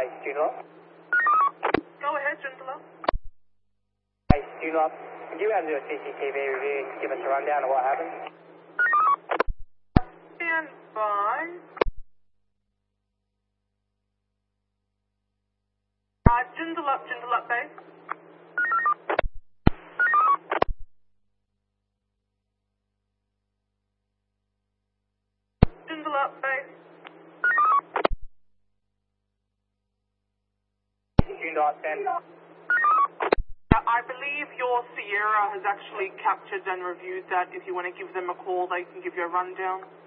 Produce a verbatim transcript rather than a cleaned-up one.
Hi, Joondalup. Go ahead, Joondalup. Hi, Joondalup. Would you be able to do a C C T V review and give us a rundown of what happened? Stand by. Uh, Joondalup, Joondalup base. Joondalup base. Joondalup ten. I believe your Sierra has actually captured and reviewed that. If you want to give them a call, they can give you a rundown.